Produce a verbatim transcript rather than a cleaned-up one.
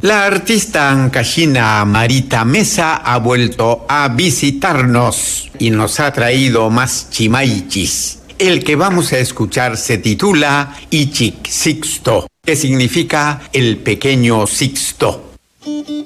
La artista ancashina Marita Mesa ha vuelto a visitarnos y nos ha traído más chimaichis. El que vamos a escuchar se titula Ichik Sixto, que significa el pequeño Sixto.